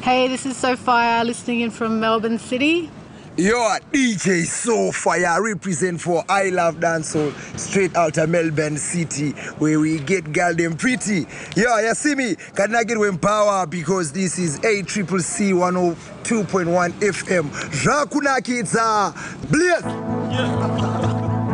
Hey, this is Sophia listening in from Melbourne City. Yo, DJ Sophia represent for I Love Dancehall straight out of Melbourne City where we get girl them pretty. Yo, you see me? Can I get with power because this is ACCC 102.1 FM. Rakuna Kids, Blaze!